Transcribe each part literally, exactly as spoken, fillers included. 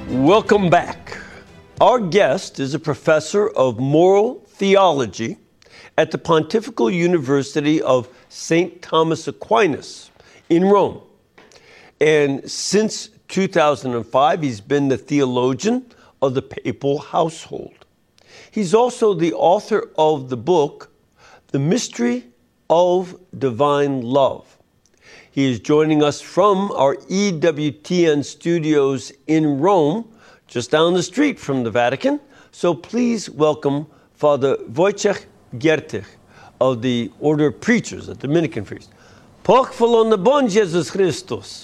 Welcome back. Our guest is a professor of moral theology at the Pontifical University of Saint Thomas Aquinas in Rome. And since two thousand five, he's been the theologian of the papal household. He's also the author of the book, The Mystery of Divine Love. He is joining us from our E W T N studios in Rome, just down the street from the Vatican. So please welcome Father Wojciech Giertych of the Order of Preachers, a Dominican priest. Pochwalony bądź Jezus Chrystus.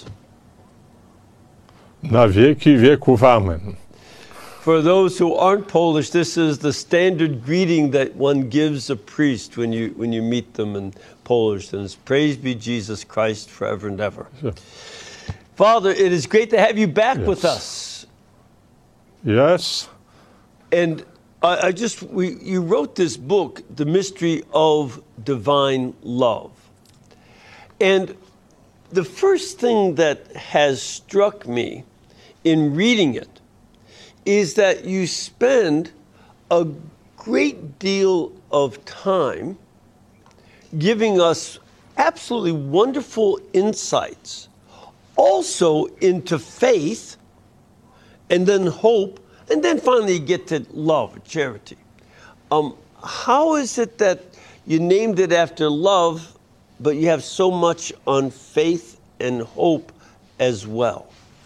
Na wieki wieków, amen. For those who aren't Polish, this is the standard greeting that one gives a priest when you when you meet them in Polish. And it's praise be Jesus Christ forever and ever. Sure. Father, it is great to have you back Yes. with us. Yes. And I, I just, we, you wrote this book, The Mystery of Divine Love. And the first thing that has struck me in reading it is that you spend a great deal of time giving us absolutely wonderful insights, also into faith, and then hope, and then finally you get to love, charity. Um, how is it that you named it after love, but you have so much on faith and hope as well?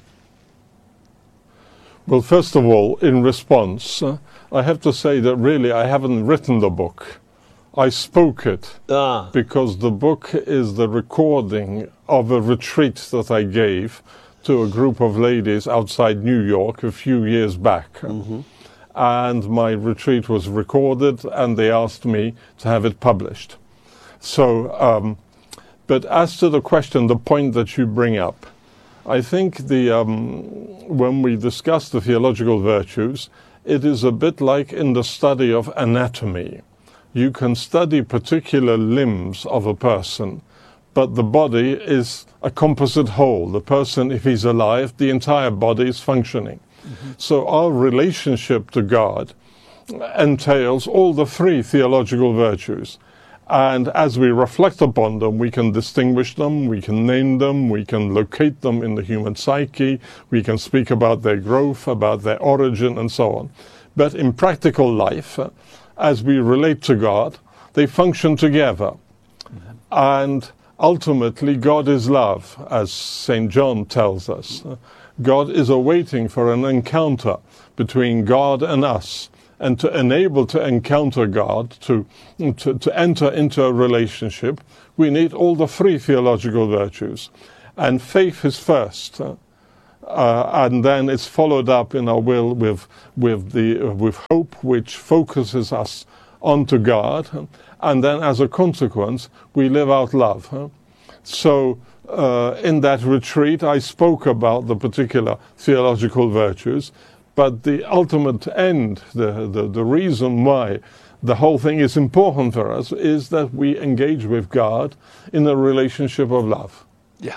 Well, first of all, in response, uh, I have to say that really I haven't written the book. I spoke it Ah, because the book is the recording of a retreat that I gave to a group of ladies outside New York a few years back. mm-hmm. And my retreat was recorded and they asked me to have it published. So, um, but as to the question, the point that you bring up, I think the um, when we discuss the theological virtues, it is a bit like in the study of anatomy. You can study particular limbs of a person, but the body is a composite whole. The person, if he's alive, the entire body is functioning. Mm-hmm. So our relationship to God entails all the three theological virtues. And as we reflect upon them, we can distinguish them, we can name them, we can locate them in the human psyche, we can speak about their growth, about their origin, and so on. But in practical life, uh, as we relate to God, they function together. Mm-hmm. And ultimately, God is love, as Saint John tells us. Uh, God is awaiting for an encounter between God and us. And to enable to encounter God, to, to, to enter into a relationship, we need all the three theological virtues. And faith is first. Uh, uh, and then it's followed up in our will with, with, the, uh, with hope, which focuses us onto God. And then as a consequence, we live out love. Huh? So uh, in that retreat, I spoke about the particular theological virtues. But the ultimate end, the, the, the reason why the whole thing is important for us is that we engage with God in a relationship of love. Yeah.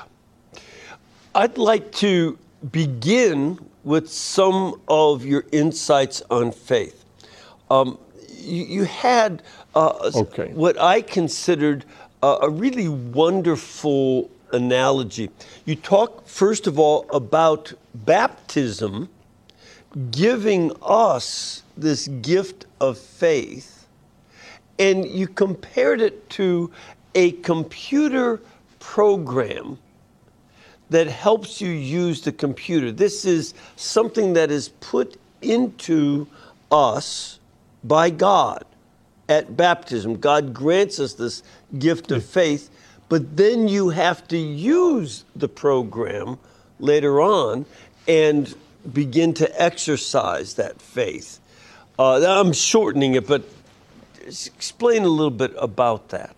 I'd like to begin with some of your insights on faith. Um, you, you had uh, Okay. what I considered uh, a really wonderful analogy. You talk, first of all, about baptism giving us this gift of faith, and you compared it to a computer program that helps you use the computer. This is something that is put into us by God at baptism. God grants us this gift of faith, but then you have to use the program later on and begin to exercise that faith. Uh, I'm shortening it, but explain a little bit about that.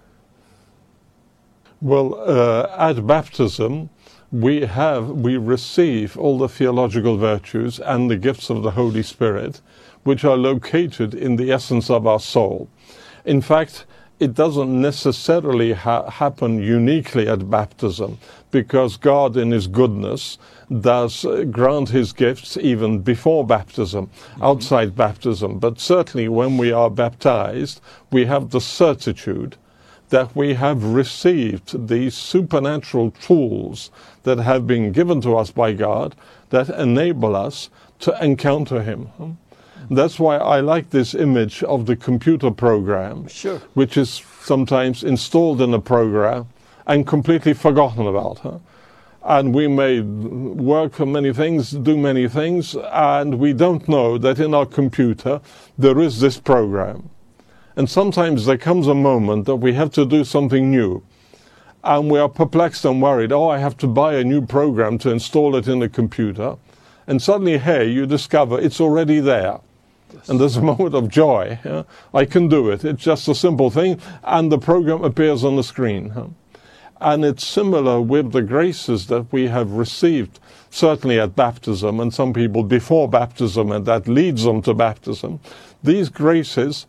Well, uh, at baptism, we have, we receive all the theological virtues and the gifts of the Holy Spirit, which are located in the essence of our soul. In fact, it doesn't necessarily ha- happen uniquely at baptism, because God in his goodness does uh, grant his gifts even before baptism, mm-hmm. outside baptism. But certainly when we are baptized, we have the certitude that we have received these supernatural tools that have been given to us by God that enable us to encounter him. That's why I like this image of the computer program, sure. which is sometimes installed in a program and completely forgotten about. Huh? And we may work for many things, do many things, and we don't know that in our computer there is this program. And sometimes there comes a moment that we have to do something new. And we are perplexed and worried, oh, I have to buy a new program to install it in the computer. And suddenly, hey, you discover it's already there. Yes. And there's a moment of joy. Yeah? I can do it. It's just a simple thing. And the program appears on the screen. Huh? And it's similar with the graces that we have received, certainly at baptism, and some people before baptism, and that leads them to baptism. These graces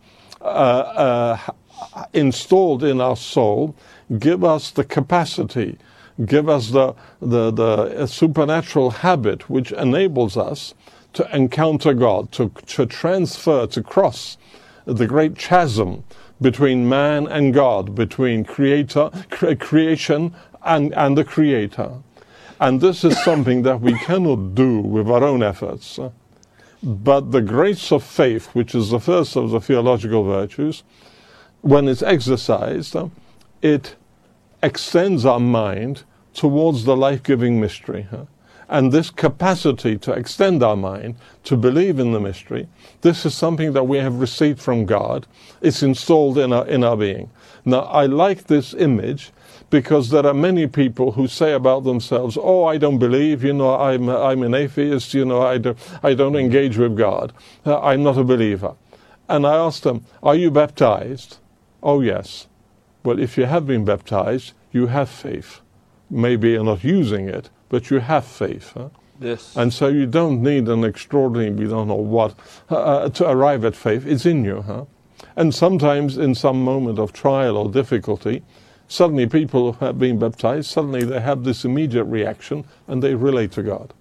uh, uh, installed in our soul give us the capacity, give us the, the, the supernatural habit which enables us to encounter God, to, to transfer, to cross the great chasm between man and God, between creator, cre- creation and, and the Creator. And this is something that we cannot do with our own efforts. But the grace of faith, which is the first of the theological virtues, when it's exercised, it extends our mind towards the life-giving mystery. And this capacity to extend our mind, to believe in the mystery, this is something that we have received from God. It's installed in our, in our being. Now, I like this image because there are many people who say about themselves, oh, I don't believe, you know, I'm, I'm an atheist, you know, I don't, I don't engage with God. Uh, I'm not a believer. And I ask them, are you baptized? Oh, yes. Well, if you have been baptized, you have faith. Maybe you're not using it, but you have faith. Huh? Yes. And so you don't need an extraordinary, we don't know what, uh, to arrive at faith. It's in you. Huh? And sometimes in some moment of trial or difficulty, suddenly people who have been baptized, suddenly they have this immediate reaction and they relate to God.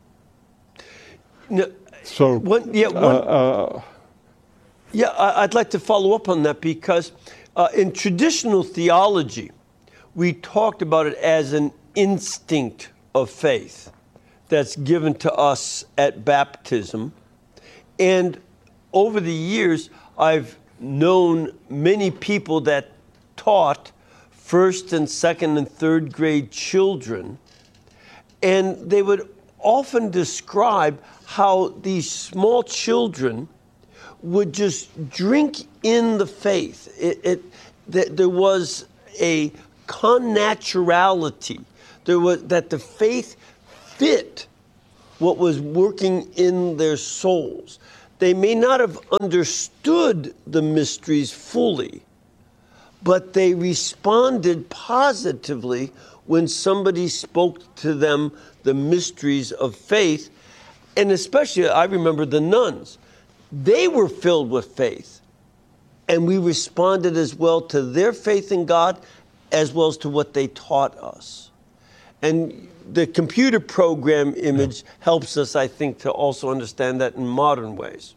No, so, one, yeah, one, uh, uh, yeah, I'd like to follow up on that because uh, in traditional theology, we talked about it as an instinct of faith that's given to us at baptism. And over the years, I've known many people that taught first and second and third grade children, and they would often describe how these small children would just drink in the faith. It, it that there was a connaturality. There was that the faith fit what was working in their souls. They may not have understood the mysteries fully, but they responded positively when somebody spoke to them the mysteries of faith. And especially, I remember the nuns. They were filled with faith. And we responded as well to their faith in God as well as to what they taught us. And the computer program image helps us, I think, to also understand that in modern ways.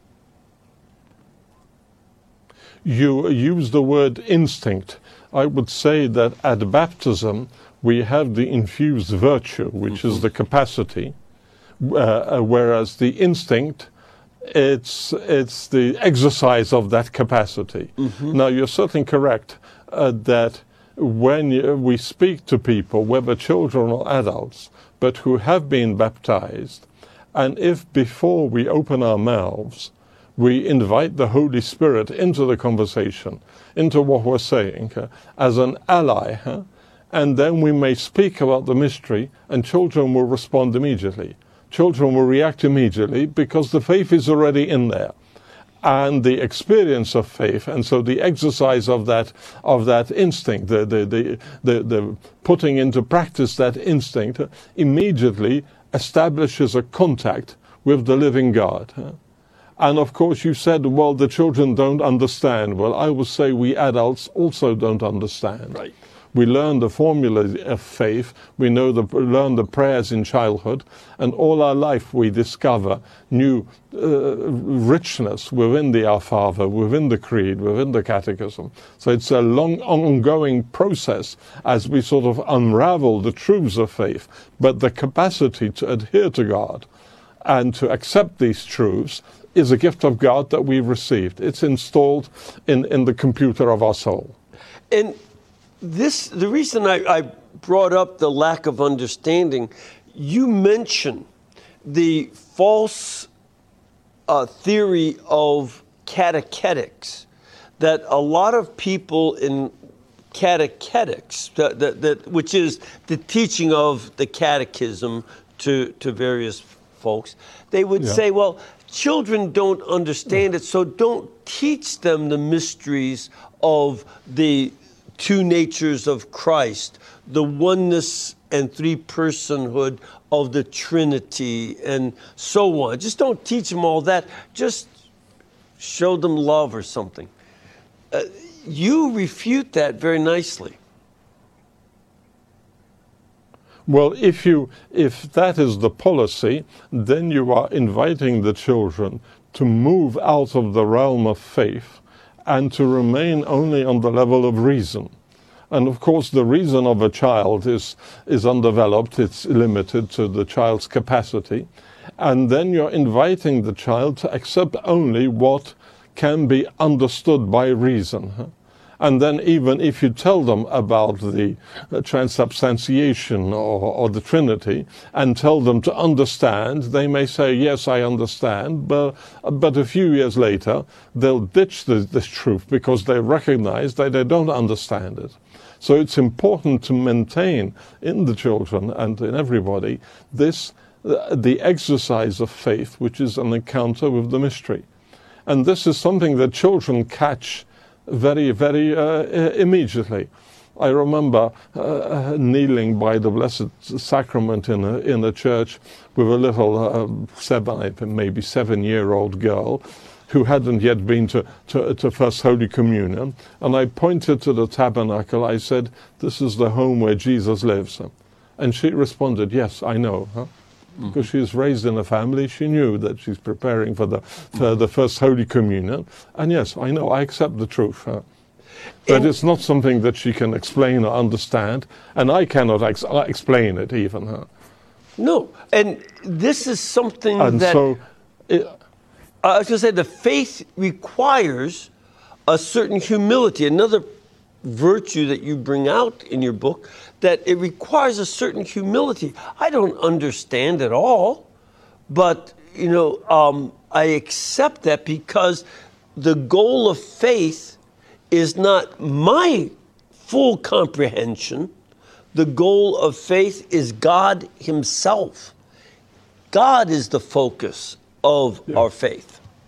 You use the word instinct. I would say that at baptism, we have the infused virtue, which mm-hmm. is the capacity, uh, whereas the instinct, it's, it's the exercise of that capacity. Mm-hmm. Now, you're certainly correct uh, that when you, we speak to people, whether children or adults, but who have been baptized, and if before we open our mouths, we invite the Holy Spirit into the conversation, into what we're saying, uh, as an ally, huh? And then we may speak about the mystery, and children will respond immediately. Children will react immediately because the faith is already in there. And the experience of faith, and so the exercise of that of that instinct, the the the the, the putting into practice that instinct, uh, immediately establishes a contact with the living God. Uh, And of course you said, well, the children don't understand. Well, I would say we adults also don't understand. Right. We learn the formula of faith. We know the, learn the prayers in childhood. And all our life we discover new uh, richness within the Our Father, within the Creed, within the Catechism. So it's a long, ongoing process as we sort of unravel the truths of faith. But the capacity to adhere to God and to accept these truths is a gift of God that we've received. It's installed in, in the computer of our soul. And this, the reason I, I brought up the lack of understanding, you mentioned the false uh, theory of catechetics, that a lot of people in catechetics, that, that, that, which is the teaching of the catechism to, to various folks, they would Yeah. say, well, children don't understand it, so don't teach them the mysteries of the two natures of Christ, the oneness and three-personhood of the Trinity, and so on. Just don't teach them all that. Just show them love or something. Uh, you refute that very nicely. Well, if you if that is the policy, then you are inviting the children to move out of the realm of faith and to remain only on the level of reason. And of course, the reason of a child is, is undeveloped, it's limited to the child's capacity. And then you're inviting the child to accept only what can be understood by reason. And then even if you tell them about the uh, transubstantiation or, or the Trinity and tell them to understand, they may say, yes, I understand, but, but a few years later, they'll ditch the, this truth because they recognize that they don't understand it. So it's important to maintain in the children and in everybody this, uh, the exercise of faith, which is an encounter with the mystery. And this is something that children catch very, very uh, immediately. I remember uh, kneeling by the Blessed Sacrament in a, in a church with a little uh, seven, maybe seven-year-old girl who hadn't yet been to, to, to First Holy Communion. And I pointed to the tabernacle. I said, this is the home where Jesus lives. And she responded, yes, I know. Huh? Because she was raised in a family, she knew that she's preparing for the for the First Holy Communion. And yes, I know, I accept the truth. Huh? But and it's not something that she can explain or understand, and I cannot ex explain it even. Huh? No, and this is something and that... So it, I was going to say, the faith requires a certain humility. Another virtue that you bring out in your book, that it requires a certain humility. I don't understand it all, but, you know, um, I accept that because the goal of faith is not my full comprehension. The goal of faith is God himself. God is the focus of yeah. our faith.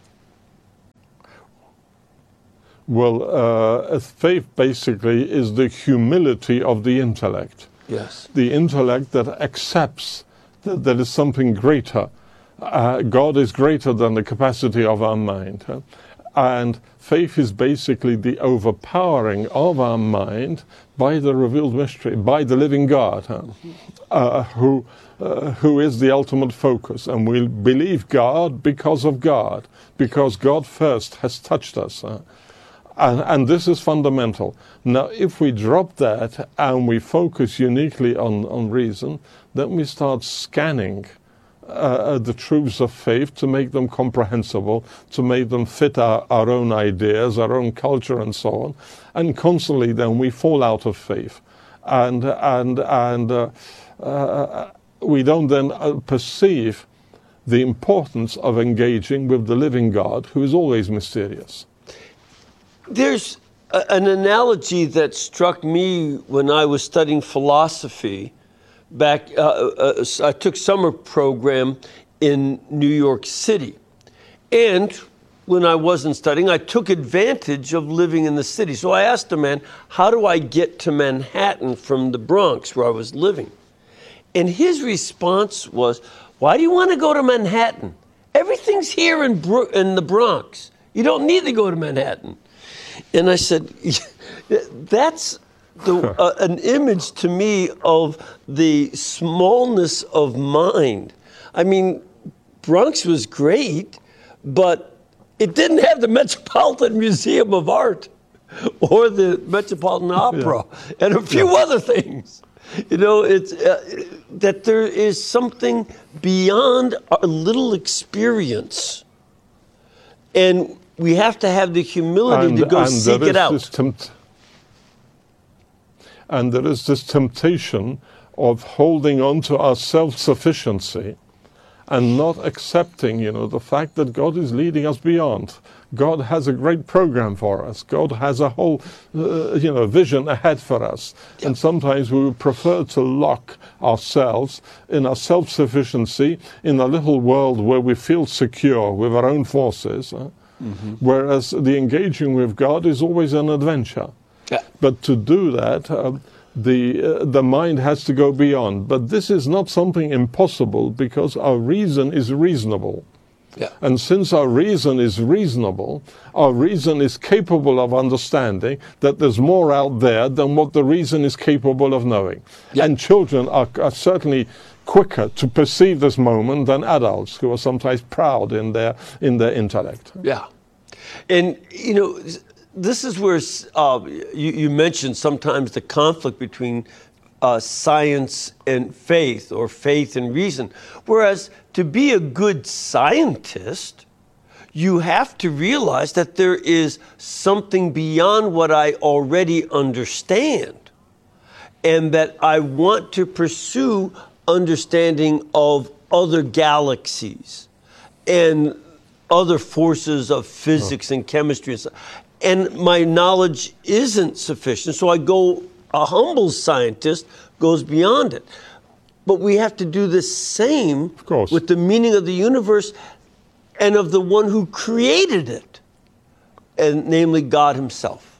Well, uh, faith basically is the humility of the intellect. Yes. The intellect that accepts that there is something greater. Uh, God is greater than the capacity of our mind. Huh? And faith is basically the overpowering of our mind by the revealed mystery, by the living God, huh? uh, who, uh, who is the ultimate focus. And we believe God because of God, because God first has touched us. Huh? And, and this is fundamental. Now, if we drop that and we focus uniquely on, on reason, then we start scanning uh, the truths of faith to make them comprehensible, to make them fit our, our own ideas, our own culture, and so on. And constantly, then we fall out of faith, and and and uh, uh, we don't then uh, perceive the importance of engaging with the living God, who is always mysterious. There's a, an analogy that struck me when I was studying philosophy back. Uh, uh, I took summer program in New York City. And when I wasn't studying, I took advantage of living in the city. So I asked a man, how do I get to Manhattan from the Bronx where I was living? And his response was, why do you want to go to Manhattan? Everything's here in, Bro- in the Bronx. You don't need to go to Manhattan. And I said, that's the, uh, an image to me of the smallness of mind. I mean, Bronx was great, but it didn't have the Metropolitan Museum of Art or the Metropolitan Opera yeah. and a few yeah. other things. You know, it's uh, that there is something beyond our little experience. And we have to have the humility and, to go seek it out. Tempt- and there is this temptation of holding on to our self-sufficiency and not accepting, you know, the fact that God is leading us beyond. God has a great program for us. God has a whole, uh, you know, vision ahead for us. Yeah. And sometimes we would prefer to lock ourselves in our self-sufficiency in a little world where we feel secure with our own forces. Uh, mm-hmm. Whereas the engaging with God is always an adventure. Yeah. But to do that, uh, the uh, the mind has to go beyond. But this is not something impossible because our reason is reasonable. Yeah. And since our reason is reasonable, our reason is capable of understanding that there's more out there than what the reason is capable of knowing. Yeah. And children are, are certainly quicker to perceive this moment than adults, who are sometimes proud in their in their intellect. Yeah. And, you know, this is where uh, you, you mentioned sometimes the conflict between uh, science and faith, or faith and reason. Whereas to be a good scientist, you have to realize that there is something beyond what I already understand, and that I want to pursue understanding of other galaxies and other forces of physics oh. and chemistry and stuff. And my knowledge isn't sufficient, so I go, a humble scientist goes beyond it. But we have to do the same of course. with the meaning of the universe and of the one who created it, and namely God himself.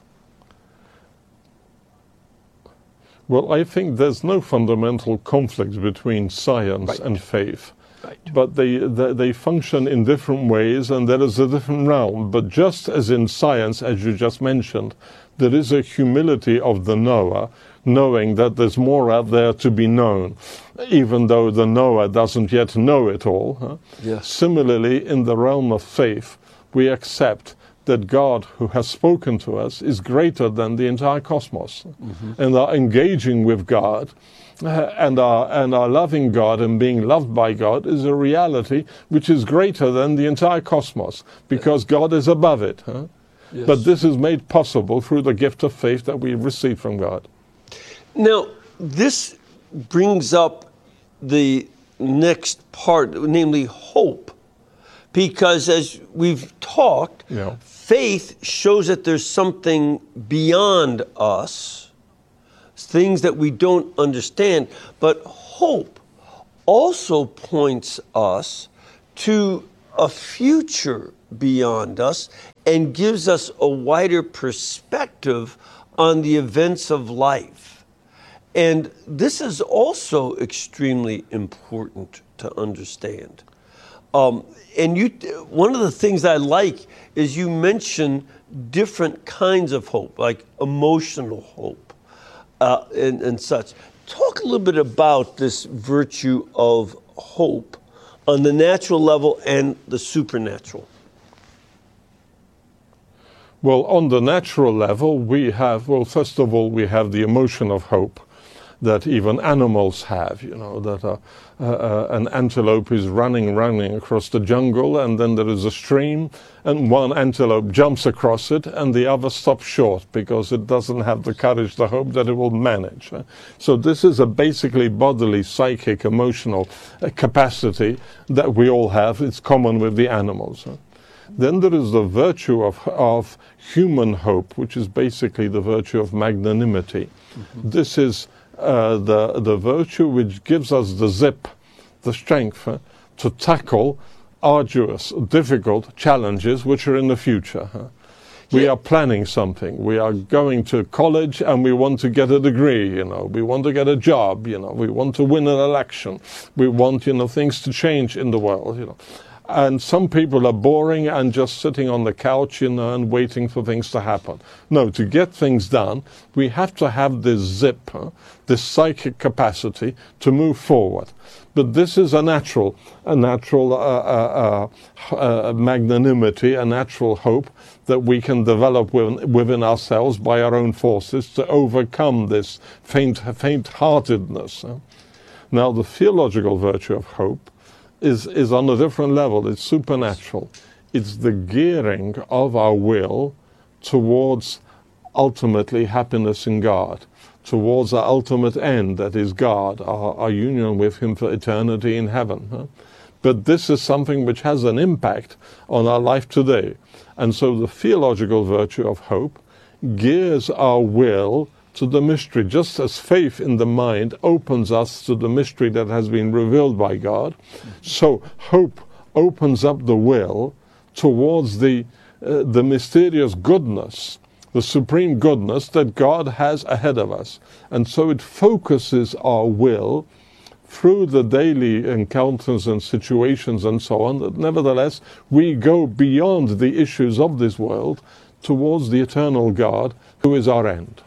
Well, I think there's no fundamental conflict between science right. and faith. Right. But they, they they function in different ways, and there is a different realm. But just as in science, as you just mentioned, there is a humility of the knower, knowing that there's more out there to be known, even though the knower doesn't yet know it all. Huh? Yes. Similarly, in the realm of faith, we accept that God, who has spoken to us, is greater than the entire cosmos. Mm-hmm. And our engaging with God uh, and our and our loving God and being loved by God is a reality which is greater than the entire cosmos, because yes. God is above it. Huh? Yes. But this is made possible through the gift of faith that we receive from God. Now, this brings up the next part, namely hope. Because as we've talked, yeah. faith shows that there's something beyond us, things that we don't understand. But hope also points us to a future beyond us and gives us a wider perspective on the events of life. And this is also extremely important to understand. Um, and you, one of the things I like is you mention different kinds of hope, like emotional hope uh, and, and such. Talk a little bit about this virtue of hope on the natural level and the supernatural. Well, on the natural level, we have, well, first of all, we have the emotion of hope that even animals have, you know, that uh, uh, an antelope is running, running across the jungle, and then there is a stream, and one antelope jumps across it, and the other stops short because it doesn't have the courage, the hope that it will manage. So this is a basically bodily, psychic, emotional uh, capacity that we all have. It's common with the animals. Then there is the virtue of, of human hope, which is basically the virtue of magnanimity. Mm-hmm. This is uh, the, the virtue which gives us the zip, the strength uh, to tackle arduous, difficult challenges which are in the future. Uh. We yeah. are planning something. We are going to college and we want to get a degree, you know. We want to get a job, you know. We want to win an election. We want, you know, things to change in the world, you know. And some people are boring and just sitting on the couch, you know, and waiting for things to happen. No, to get things done, we have to have this zip, huh, this psychic capacity to move forward. But this is a natural, a natural uh, uh, uh, uh, magnanimity, a natural hope that we can develop within, within ourselves by our own forces to overcome this faint, faint-heartedness. Huh? Now, the theological virtue of hope is, is on a different level. It's supernatural. It's the gearing of our will towards ultimately happiness in God, towards our ultimate end, that is God, our, our union with Him for eternity in heaven. Huh? But this is something which has an impact on our life today. And so the theological virtue of hope gears our will to the mystery, just as faith in the mind opens us to the mystery that has been revealed by God. So hope opens up the will towards the, uh, the mysterious goodness, the supreme goodness that God has ahead of us. And so it focuses our will through the daily encounters and situations and so on, that nevertheless we go beyond the issues of this world towards the eternal God who is our end.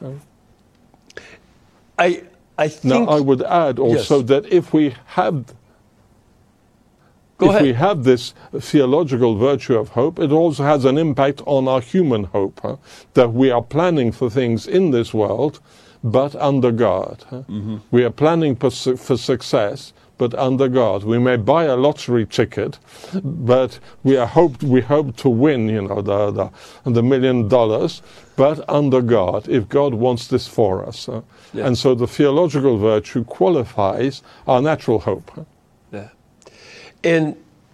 I, I think... Now, I would add also yes. that if we have Go if ahead. we have this theological virtue of hope, it also has an impact on our human hope, huh? That we are planning for things in this world, but under God. Huh? Mm-hmm. We are planning for, su- for success, but under God. We may buy a lottery ticket, but we are hoped we hope to win, you know, the the, the million dollars, but under God, if God wants this for us. Huh? Yeah. And so the theological virtue qualifies our natural hope. Huh? Yeah. And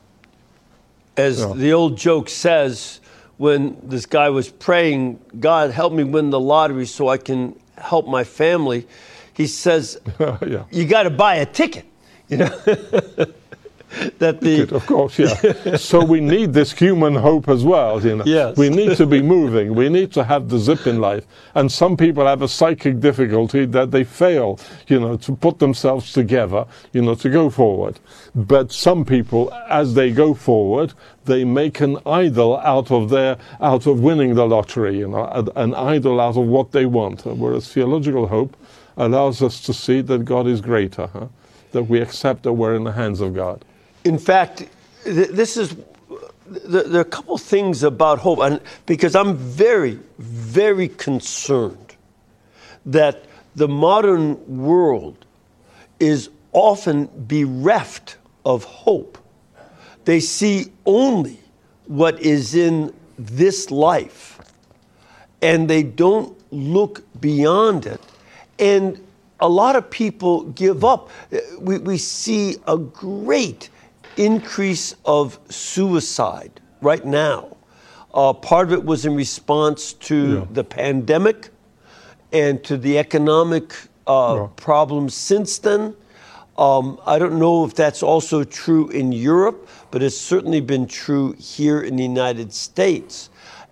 as Yeah. the old joke says, when this guy was praying, God, help me win the lottery so I can help my family, he says, yeah. you got to buy a ticket. You know, that the Ticket, of course, yeah. So we need this human hope as well. You know, yes. We need to be moving. We need to have the zip in life. And some people have a psychic difficulty that they fail, you know, to put themselves together, you know, to go forward. But some people, as they go forward, they make an idol out of their, out of winning the lottery. You know, an idol out of what they want. Whereas theological hope allows us to see that God is greater. Huh? That we accept that we're in the hands of God. In fact, th- this is, th- there are a couple things about hope, and because I'm very, very concerned that the modern world is often bereft of hope. They see only what is in this life, and they don't look beyond it. And a lot of people give up. We, we see a great increase of suicide right now. Uh, part of it was in response to Yeah. the pandemic and to the economic uh, Yeah. problems since then. Um, I don't know if that's also true in Europe, but it's certainly been true here in the United States.